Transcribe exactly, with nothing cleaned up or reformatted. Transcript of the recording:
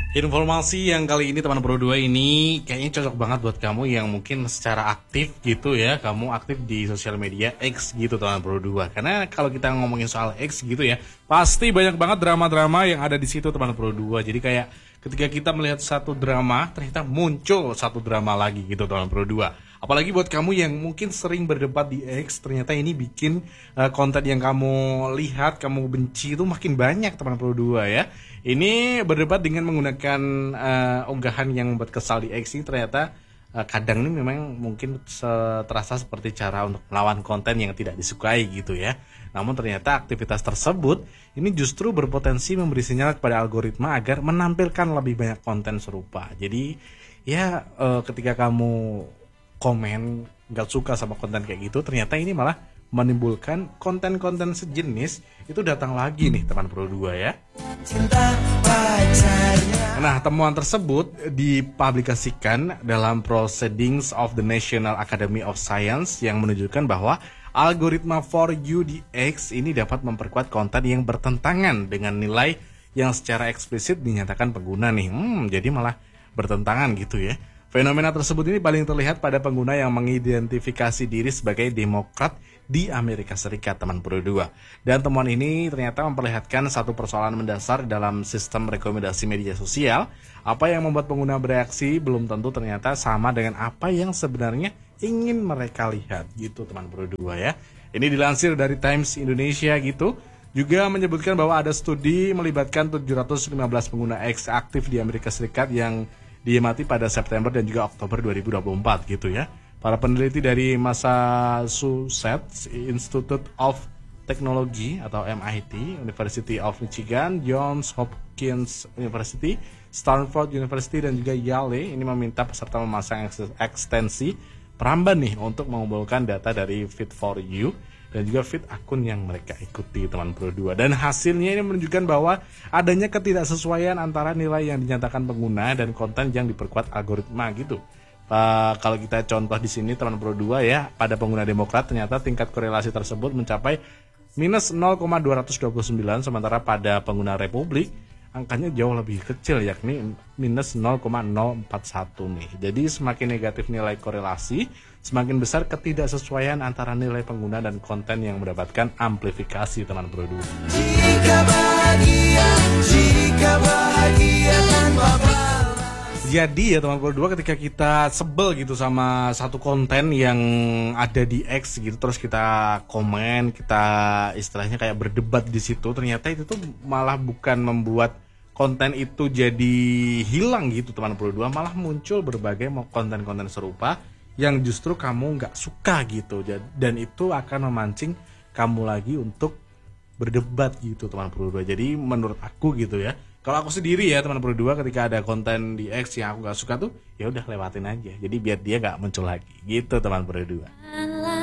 Informasi yang kali ini teman Pro dua ini kayaknya cocok banget buat kamu yang mungkin secara aktif gitu ya. Kamu aktif di sosial media X gitu teman Pro dua. Karena kalau kita ngomongin soal X gitu ya, pasti banyak banget drama-drama yang ada di situ teman Pro dua. Jadi kayak ketika kita melihat satu drama, ternyata muncul satu drama lagi gitu teman Pro dua. Apalagi buat kamu yang mungkin sering berdebat di X, ternyata ini bikin uh, konten yang kamu lihat, kamu benci itu makin banyak teman Pro dua ya. Ini berdebat dengan menggunakan uh, unggahan yang membuat kesal di X ini ternyata uh, kadang ini memang mungkin se- terasa seperti cara untuk melawan konten yang tidak disukai gitu ya. Namun ternyata aktivitas tersebut ini justru berpotensi memberi sinyal kepada algoritma agar menampilkan lebih banyak konten serupa. Jadi ya uh, ketika kamu komen nggak suka sama konten kayak gitu, ternyata ini malah menimbulkan konten-konten sejenis itu datang lagi nih teman Pro dua ya. Nah, temuan tersebut dipublikasikan dalam Proceedings of the National Academy of Science yang menunjukkan bahwa algoritma For You di X ini dapat memperkuat konten yang bertentangan dengan nilai yang secara eksplisit dinyatakan pengguna nih. Hmm, jadi malah bertentangan gitu ya. Fenomena tersebut ini paling terlihat pada pengguna yang mengidentifikasi diri sebagai Demokrat di Amerika Serikat, teman Pro dua. Dan temuan ini ternyata memperlihatkan satu persoalan mendasar dalam sistem rekomendasi media sosial. Apa yang membuat pengguna bereaksi belum tentu ternyata sama dengan apa yang sebenarnya ingin mereka lihat gitu, teman Pro dua ya. Ini dilansir dari Times Indonesia gitu. Juga menyebutkan bahwa ada studi melibatkan tujuh ratus lima belas pengguna X aktif di Amerika Serikat yang diamati pada September dan juga Oktober dua ribu dua puluh empat gitu ya. Para peneliti dari Massachusetts Institute of Technology atau M I T, University of Michigan, Johns Hopkins University, Stanford University dan juga Yale ini meminta peserta memasang ekstensi peramban nih untuk mengumpulkan data dari Fit for You dan juga feed akun yang mereka ikuti, teman Pro dua. Dan hasilnya ini menunjukkan bahwa adanya ketidaksesuaian antara nilai yang dinyatakan pengguna dan konten yang diperkuat algoritma gitu. Uh, kalau kita contoh di sini teman Pro dua ya, pada pengguna Demokrat ternyata tingkat korelasi tersebut mencapai minus nol koma dua dua sembilan, sementara pada pengguna Republik angkanya jauh lebih kecil yakni minus nol koma nol empat satu nih. Jadi semakin negatif nilai korelasi, semakin besar ketidaksesuaian antara nilai pengguna dan konten yang mendapatkan amplifikasi, teman Pro dua. Jika bahagia, jika bahagia tanpa balas. Jadi ya teman Pro dua, ketika kita sebel gitu sama satu konten yang ada di X gitu, terus kita komen, kita istilahnya kayak berdebat di situ, ternyata itu tuh malah bukan membuat konten itu jadi hilang gitu teman Pro dua, malah muncul berbagai konten-konten serupa yang justru kamu nggak suka gitu, dan itu akan memancing kamu lagi untuk berdebat gitu teman Pro dua. Jadi menurut aku gitu ya, kalau aku sendiri ya teman Pro dua, ketika ada konten di X yang aku nggak suka tuh, ya udah lewatin aja. Jadi biar dia nggak muncul lagi gitu teman Pro dua.